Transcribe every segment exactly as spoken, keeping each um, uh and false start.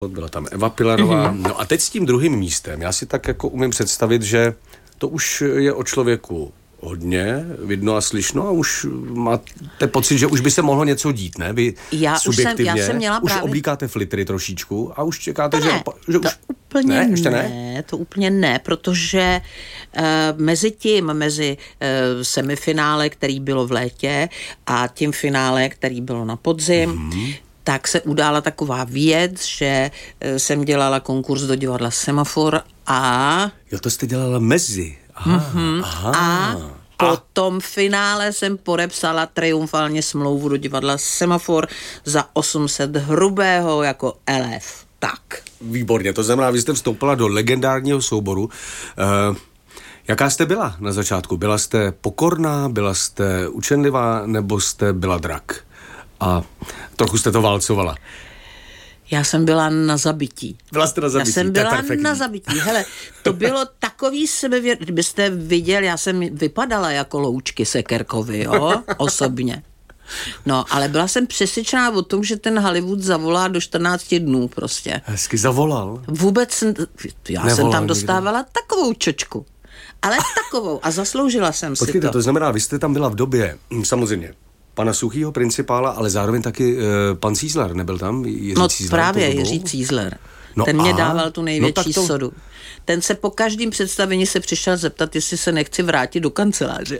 Byla tam Eva Pilarová. Mm-hmm. No a teď s tím druhým místem. Já si tak jako umím představit, že to už je o člověku hodně vidno a slyšno a už máte pocit, že už by se mohlo něco dít, ne? Vy já subjektivně už jsem, já jsem měla už právě... oblíkáte flitry trošičku a už čekáte, to že, ne, že to už... úplně ne, ještě ne? ne, to úplně ne, protože uh, mezi tím, mezi uh, semifinále, který bylo v létě a tím finále, který bylo na podzim, mm-hmm. tak se udála taková věc, že uh, jsem dělala konkurs do divadla Semafor a... Jo, to jste dělala mezi. Aha, mm-hmm. aha. A po tom finále jsem podepsala triumfálně smlouvu do divadla Semafor za osm set hrubého jako elef. Tak. Výborně, to znamená, vy jste vstoupila do legendárního souboru. Uh, jaká jste byla na začátku? Byla jste pokorná, byla jste učenlivá, nebo jste byla drak? A trochu jste to válcovala. Já jsem byla na zabití. Byla jste na zabití, Já jsem byla na zabití. Hele, to bylo takový sebevěr... Kdybyste viděl, já jsem vypadala jako Loučky Sekerkovi, jo, osobně. No, ale byla jsem přesvědčená o tom, že ten Hollywood zavolá do čtrnácti dnů prostě. Hezky zavolal. Vůbec, já Nevolal jsem tam nikdo. Dostávala takovou čočku. Ale takovou. A zasloužila jsem Počkejte, si to. to znamená, vy jste tam byla v době, samozřejmě, pana Suchýho principála, ale zároveň taky uh, pan Cízlar, nebyl tam? Jiří No Cízlar právě Jiří Cízlar. No ten mě a? dával tu největší no to... sodu. Ten se po každém představení se přišel zeptat, jestli se nechci vrátit do kanceláře.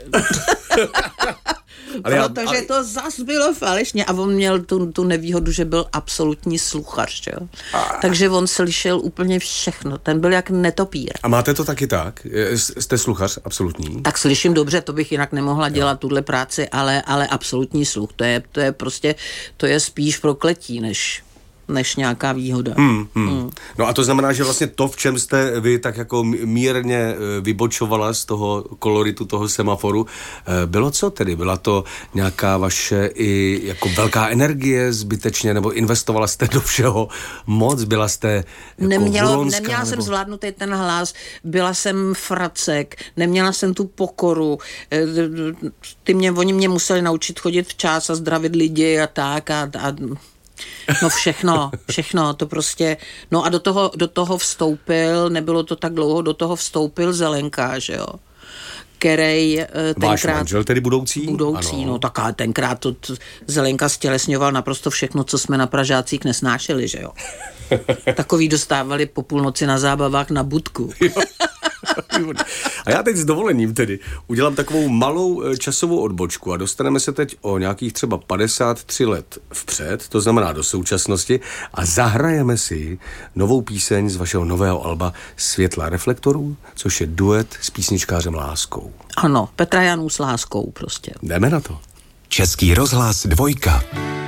ale já, Protože ale... to zas bylo falešně a on měl tu, tu nevýhodu, že byl absolutní sluchař. Jo? A... Takže on slyšel úplně všechno. Ten byl jak netopír. A máte to taky tak? Jste sluchař absolutní? Tak slyším dobře, to bych jinak nemohla dělat tuhle práci, ale, ale absolutní sluch. To je, to je prostě, to je spíš prokletí, než... než nějaká výhoda. Hmm, hmm. Hmm. No a to znamená, že vlastně to, v čem jste vy tak jako mírně vybočovala z toho koloritu toho Semaforu, bylo co tedy? Byla to nějaká vaše i jako velká energie zbytečně, nebo investovala jste do všeho moc? Byla jste jako Nemělo, Hulonská, Neměla nebo... jsem zvládnutý ten hlas, byla jsem fracek, neměla jsem tu pokoru. Ty mě, oni mě museli naučit chodit včas a zdravit lidi a tak a... a no všechno, všechno, to prostě, no a do toho, do toho vstoupil, nebylo to tak dlouho, do toho vstoupil Zelenka, že jo, kerej tenkrát... Váš manžel tedy budoucí? Budoucí, ano. no tak ale tenkrát to t- Zelenka stělesňoval naprosto všechno, co jsme na Pražácích nesnášeli, že jo. Takový dostávali po půlnoci na zábavách na budku. A já teď s dovolením tedy udělám takovou malou časovou odbočku a dostaneme se teď o nějakých třeba padesát tři let vpřed, to znamená do současnosti, a zahrajeme si novou píseň z vašeho nového alba Světla reflektorů, což je duet s písničkářem Láskou. Ano, Petra Janů s Láskou prostě. Jdeme na to. Český rozhlas dvojka.